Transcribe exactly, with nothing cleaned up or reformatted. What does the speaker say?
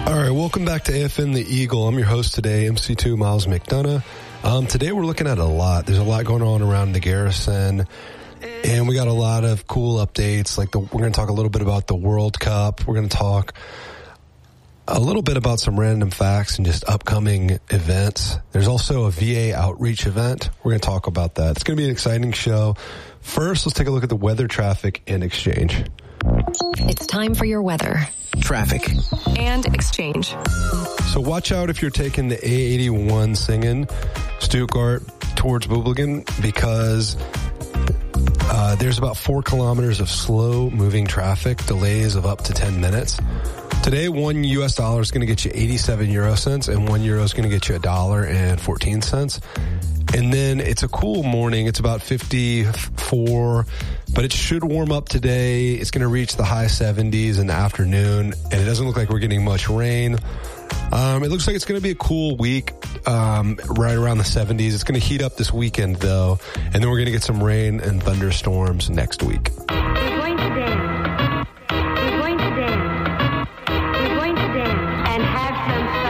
All right, welcome back to A F M The Eagle. I'm your host today, M C two Miles McDonough. Um, today we're looking at a lot. There's a lot going on around the Garrison, and we got a lot of cool updates. Like the, we're going to talk a little bit about the World Cup. We're going to talk a little bit about some random facts and just upcoming events. There's also a V A outreach event. We're going to talk about that. It's going to be an exciting show. First, let's take a look at the weather, traffic, and exchange. It's time for your weather, traffic, and exchange. So watch out if you're taking the A eighty-one singing Stuttgart towards Böblingen, because uh, there's about four kilometers of slow moving traffic, delays of up to ten minutes. Today, one U S dollar is going to get you eighty-seven euro cents, and one euro is going to get you a dollar and fourteen cents. And then it's a cool morning. It's about fifty-four, but it should warm up today. It's going to reach the high seventies in the afternoon, and it doesn't look like we're getting much rain. Um, it looks like it's going to be a cool week, um, right around the seventies. It's going to heat up this weekend, though, and then we're going to get some rain and thunderstorms next week. We're going